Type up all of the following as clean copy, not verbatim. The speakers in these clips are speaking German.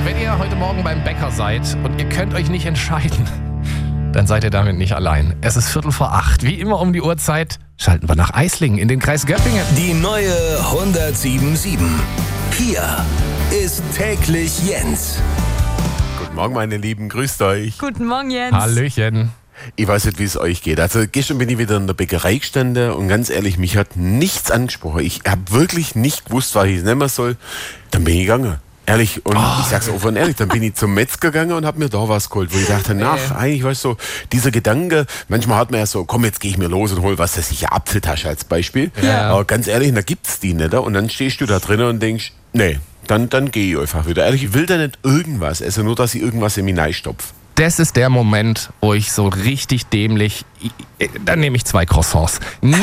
wenn ihr heute Morgen beim Bäcker seid und ihr könnt euch nicht entscheiden, dann seid ihr damit nicht allein. Es ist 7:45. Wie immer um die Uhrzeit schalten wir nach Eislingen in den Kreis Göppingen. Die neue 107.7. Hier ist täglich Jens. Guten Morgen, meine Lieben, grüßt euch. Guten Morgen, Jens. Hallöchen. Ich weiß nicht, wie es euch geht. Also gestern bin ich wieder in der Bäckerei gestanden und ganz ehrlich, mich hat nichts angesprochen. Ich habe wirklich nicht gewusst, was ich nehmen soll. Dann bin ich gegangen. Ehrlich, und ich sag's offen und ehrlich, dann bin ich zum Metzger gegangen und habe mir da was geholt, wo ich dachte, eigentlich, weißt du, so, dieser Gedanke, manchmal hat man ja so, komm, jetzt gehe ich mir los und hol was, das ist ja Apfeltasche als Beispiel. Ja. Aber ganz ehrlich, da gibt's die nicht. Und dann stehst du da drinnen und denkst, nee, dann gehe ich einfach wieder. Ehrlich, ich will da nicht irgendwas, also nur, dass ich irgendwas in mich reinstopfe. Das ist der Moment, wo ich so richtig dämlich, dann nehme ich 2 Croissants.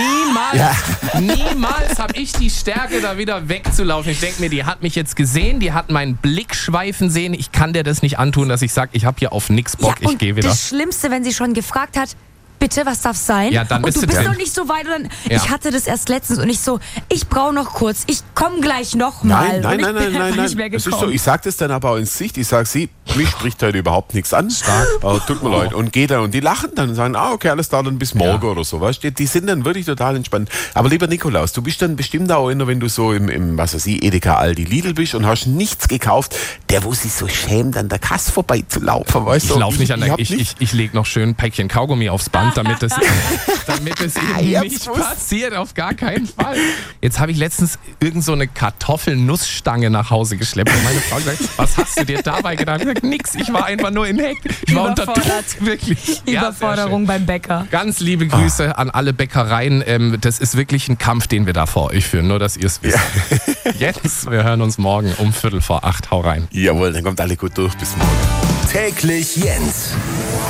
Niemals habe ich die Stärke, da wieder wegzulaufen. Ich denke mir, die hat mich jetzt gesehen, die hat meinen Blick schweifen sehen. Ich kann dir das nicht antun, dass ich sage, ich habe hier auf nix Bock, ich gehe wieder. Das Schlimmste, wenn sie schon gefragt hat, bitte, was darf sein? Ja, dann und bist du du bist drin. noch nicht so weit. Und dann, Ja. Ich hatte das erst letztens und ich so, ich brauche noch kurz, ich komme gleich nochmal. Nein, und ich bin einfach nicht mehr Das ist so, gekommen. ich sage das dann aber auch ins Gesicht. Ich sage, sie, mich spricht heute überhaupt nichts an. Tut mir leid. Und geht dann und die lachen dann und sagen, okay, alles da dann bis morgen oder so. Weißt du? Die sind dann wirklich total entspannt. Aber lieber Nikolaus, du bist dann bestimmt auch einer, wenn du so im was weiß ich, Edeka, Aldi, Lidl bist und hast nichts gekauft, der wo sich so schämt, an der Kasse vorbeizulaufen. Weißt Ich du? laufe nicht an der, hab nicht- ich lege noch schön ein Päckchen Kaugummi aufs Band, damit es eben ich hab's nicht gewusst. passiert, auf gar keinen Fall. Jetzt habe ich letztens irgend so eine Kartoffelnussstange nach Hause geschleppt und meine Frau gesagt, was hast du dir dabei gedacht? Ich gesagt, nix, ich war einfach nur in Heck. Ich war unter Druck, Überfordert. wirklich. Ja, Überforderung beim Bäcker. ganz liebe Grüße an alle Bäckereien. Das ist wirklich ein Kampf, den wir da vor euch führen, nur dass ihr es wisst. Jetzt, wir hören uns morgen um 7:45. Hau rein. Jawohl, dann kommt alle gut durch. Bis morgen. Täglich Jens.